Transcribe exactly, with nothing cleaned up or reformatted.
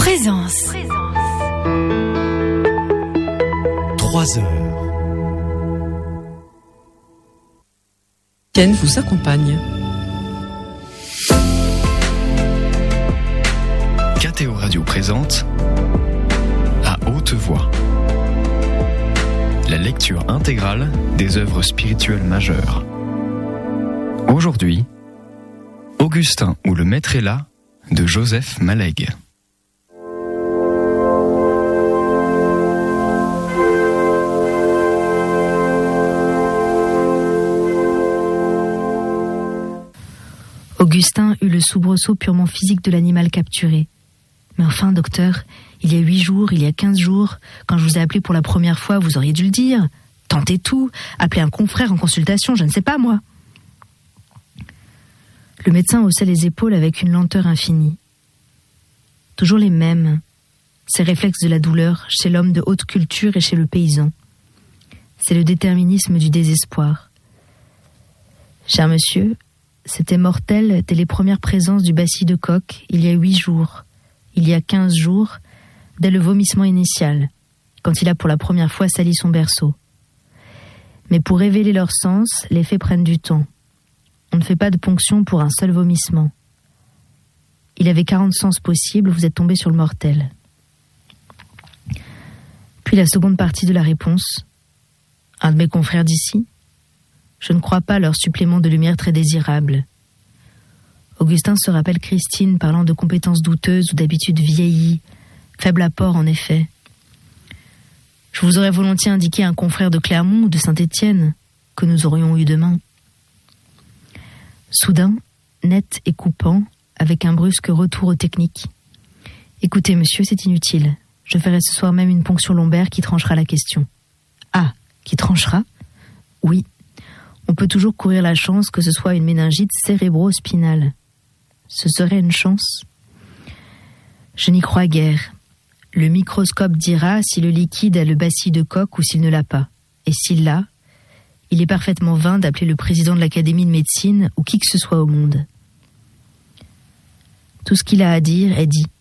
Présence. Trois heures. Ken vous accompagne. K T O Radio présente À haute voix la lecture intégrale des œuvres spirituelles majeures. Aujourd'hui, Augustin ou le Maître est là de Joseph Maleg. Augustin eut le soubresaut purement physique de l'animal capturé. Mais enfin, docteur, il y a huit jours, il y a quinze jours, quand je vous ai appelé pour la première fois, vous auriez dû le dire. Tentez tout, appelez un confrère en consultation, je ne sais pas moi. Le médecin haussait les épaules avec une lenteur infinie. Toujours les mêmes, ces réflexes de la douleur chez l'homme de haute culture et chez le paysan. C'est le déterminisme du désespoir. Cher monsieur, c'était mortel dès les premières présences du bacille de coq, il y a huit jours, il y a quinze jours, dès le vomissement initial, quand il a pour la première fois sali son berceau. Mais pour révéler leur sens, les faits prennent du temps. On ne fait pas de ponction pour un seul vomissement. Il avait quarante sens possibles, vous êtes tombé sur le mortel. Puis la seconde partie de la réponse. Un de mes confrères d'ici ? Je ne crois pas leur supplément de lumière très désirable. Augustin se rappelle Christine parlant de compétences douteuses ou d'habitudes vieillies. Faible apport, en effet. Je vous aurais volontiers indiqué un confrère de Clermont ou de Saint-Étienne, que nous aurions eu demain. Soudain, net et coupant, avec un brusque retour aux techniques. Écoutez, monsieur, c'est inutile. Je ferai ce soir même une ponction lombaire qui tranchera la question. Ah, qui tranchera ? Oui. On peut toujours courir la chance que ce soit une méningite cérébro-spinale. Ce serait une chance ? Je n'y crois guère. Le microscope dira si le liquide a le bacille de coq ou s'il ne l'a pas. Et s'il l'a, il est parfaitement vain d'appeler le président de l'Académie de médecine ou qui que ce soit au monde. Tout ce qu'il a à dire est dit.